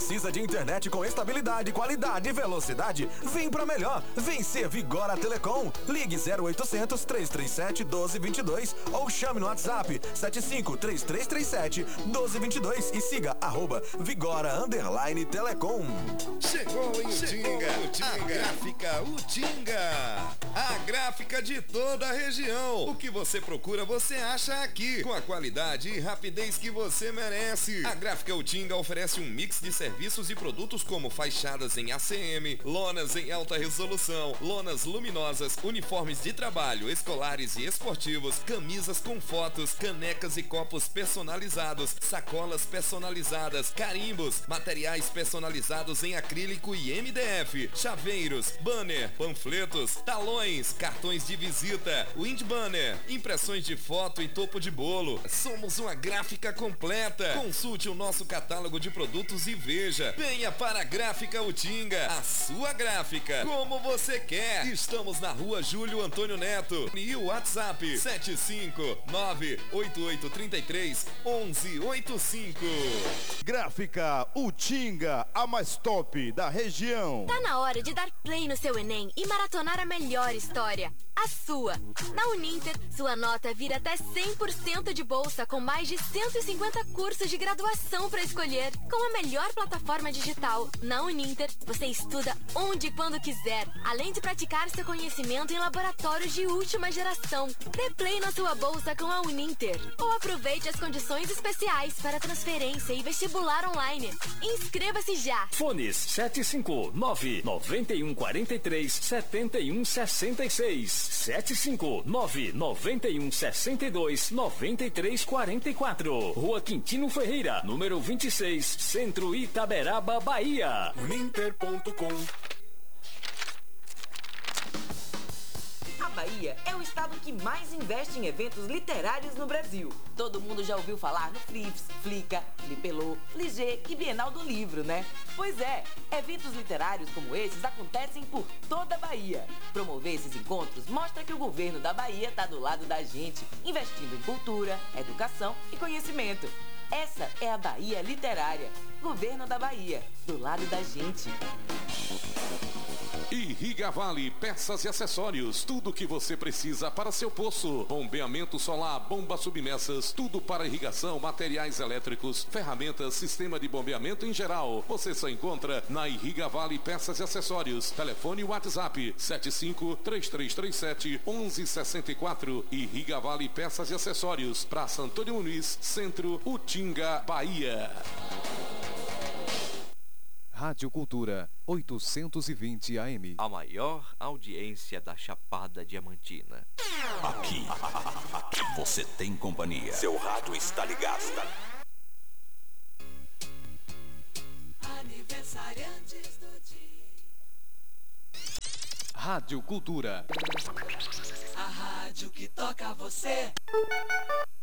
Precisa de internet com estabilidade, qualidade e velocidade? Vem pra melhor. Vem ser Vigora Telecom. Ligue 0800 337 1222 ou chame no WhatsApp 753337 1222 e siga @Vigora_Telecom. Chegou em Utinga, a gráfica Utinga. A gráfica de toda a região. O que você procura, você acha aqui. Com a qualidade e rapidez que você merece. A gráfica Utinga oferece um mix de serviços e produtos como fachadas em ACM, lonas em alta resolução, lonas luminosas, uniformes de trabalho, escolares e esportivos, camisas com fotos, canecas e copos personalizados, sacolas personalizadas, carimbos, materiais personalizados em acrílico e MDF, chaveiros, banner, panfletos, talões, cartões de visita, wind banner, impressões de foto e topo de bolo. Somos uma gráfica completa. Consulte o nosso catálogo de produtos e veja. Venha para a Gráfica Utinga, a sua gráfica, como você quer. Estamos na Rua Júlio Antônio Neto e o WhatsApp 75988331185. Gráfica Utinga, a mais top da região. Tá na hora de dar play no seu Enem e maratonar a melhor história, a sua. Na Uninter, sua nota vira até 100% de bolsa com mais de 150 cursos de graduação para escolher. Com a melhor plataforma digital, na Uninter, você estuda onde e quando quiser, além de praticar seu conhecimento em laboratórios de última geração. Dê play na sua bolsa com a Uninter. Ou aproveite as condições especiais para transferência e vestibular online. Inscreva-se já! Fones 759-9143-7166 759-9162-9344. Rua Quintino Ferreira, número 26, Centro Itaberaba, Bahia. Uninter.com. A Bahia é o estado que mais investe em eventos literários no Brasil. Todo mundo já ouviu falar no Flips, Flica, Flipelô, Fligê e Bienal do Livro, né? Pois é, eventos literários como esses acontecem por toda a Bahia. Promover esses encontros mostra que o governo da Bahia está do lado da gente, investindo em cultura, educação e conhecimento. Essa é a Bahia Literária. Governo da Bahia, do lado da gente. Irriga Vale, peças e acessórios, tudo o que você precisa para seu poço. Bombeamento solar, bombas submersas, tudo para irrigação, materiais elétricos, ferramentas, sistema de bombeamento em geral. Você só encontra na Irriga Vale Peças e Acessórios. Telefone WhatsApp 7533371164. Irriga Vale Peças e Acessórios, Praça Antônio Muniz, Centro, Utinga, Bahia. Rádio Cultura 820 AM. A maior audiência da Chapada Diamantina. Aqui você tem companhia. Seu rádio está ligado. Aniversariantes do dia. Rádio Cultura. A rádio que toca você.